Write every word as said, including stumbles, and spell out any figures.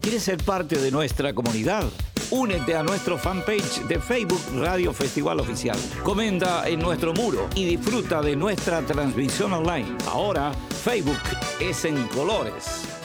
¿Quieres ser parte de nuestra comunidad? Únete a nuestro fanpage de Facebook Radio Festival Oficial. Comenta en nuestro muro y disfruta de nuestra transmisión online. Ahora, Facebook es en colores.